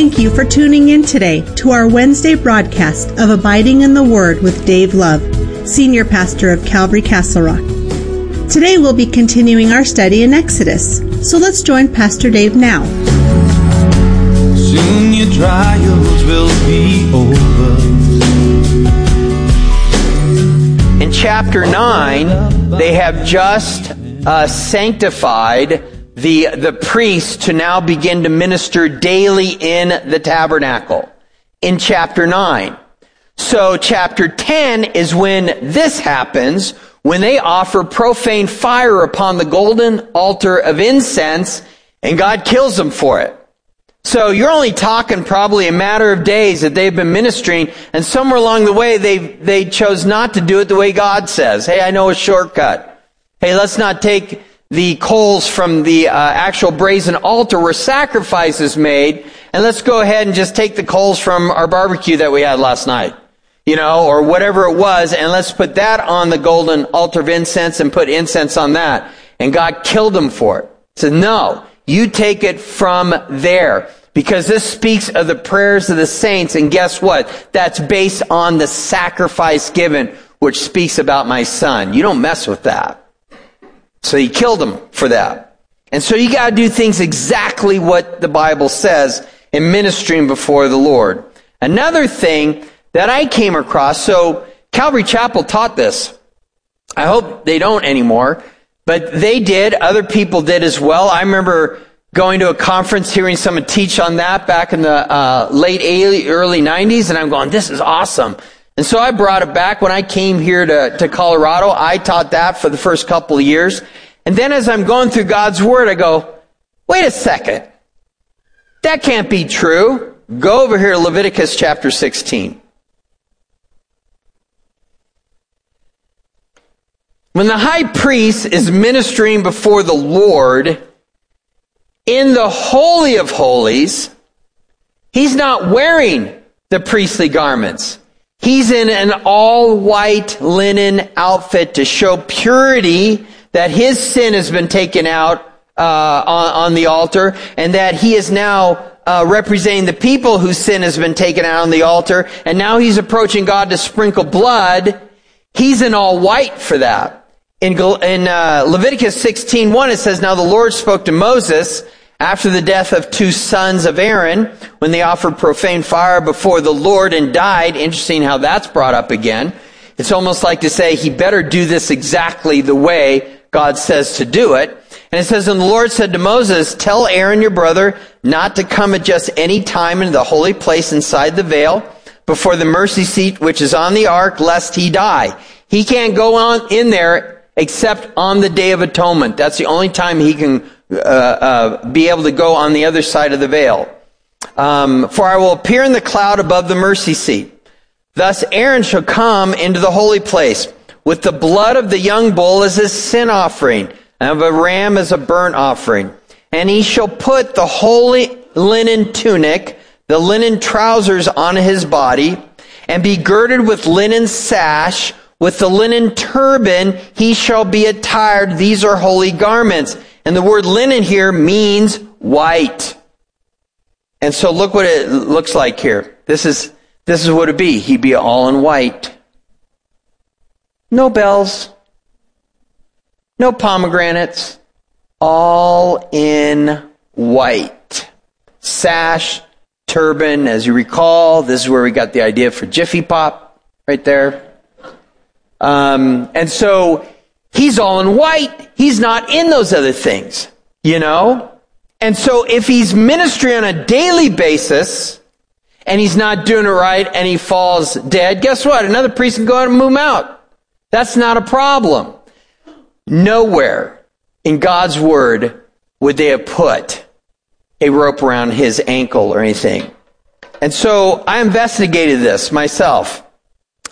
Thank you for tuning in today to our Wednesday broadcast of Abiding in the Word with Dave Love, Senior Pastor of Calvary Castle Rock. Today we'll be continuing our study in Exodus, so let's join Pastor Dave now. Soon your trials will be over. In chapter 9, they have just sanctified the priest to now begin to minister daily in the tabernacle in chapter 9. So chapter 10 is when this happens, when they offer profane fire upon the golden altar of incense, and God kills them for it. So you're only talking probably a matter of days that they've been ministering, and somewhere along the way they chose not to do it the way God says. Hey, I know a shortcut. Hey, let's not take the coals from the actual brazen altar where sacrifice is made, and let's go ahead and just take the coals from our barbecue that we had last night, or whatever it was, and let's put that on the golden altar of incense and put incense on that. And God killed them for it. He said, no, you take it from there, because this speaks of the prayers of the saints, and guess what? That's based on the sacrifice given, which speaks about my son. You don't mess with that. So he killed him for that. And so you got to do things exactly what the Bible says in ministering before the Lord. Another thing that I came across, so Calvary Chapel taught this. I hope they don't anymore, but they did. Other people did as well. I remember going to a conference, hearing someone teach on that back in the late early 90s, and I'm going, this is awesome. And so I brought it back when I came here to Colorado. I taught that for the first couple of years. And then as I'm going through God's Word, I go, wait a second. That can't be true. Go over here to Leviticus chapter 16. When the high priest is ministering before the Lord in the Holy of Holies, he's not wearing the priestly garments. He's in an all-white linen outfit to show purity, that his sin has been taken out on the altar, and that he is now representing the people whose sin has been taken out on the altar, and now he's approaching God to sprinkle blood. He's in all white for that. In Leviticus 16:1, it says, now the Lord spoke to Moses after the death of two sons of Aaron, when they offered profane fire before the Lord and died. Interesting how that's brought up again. It's almost like to say he better do this exactly the way God says to do it. And it says, and the Lord said to Moses, tell Aaron your brother not to come at just any time into the holy place inside the veil before the mercy seat which is on the ark, lest he die. He can't go on in there except on the Day of Atonement. That's the only time he can be able to go on the other side of the veil. For I will appear in the cloud above the mercy seat. Thus Aaron shall come into the holy place with the blood of the young bull as his sin offering, and of a ram as a burnt offering. And he shall put the holy linen tunic, the linen trousers on his body, and be girded with linen sash. With the linen turban he shall be attired. These are holy garments. And the word linen here means white. And so look what it looks like here. This is what it'd be. He'd be all in white. No bells. No pomegranates. All in white. Sash, turban, as you recall, this is where we got the idea for Jiffy Pop, right there. And so he's all in white. He's not in those other things, And so if he's ministering on a daily basis and he's not doing it right and he falls dead, guess what? Another priest can go out and move him out. That's not a problem. Nowhere in God's Word would they have put a rope around his ankle or anything. And so I investigated this myself.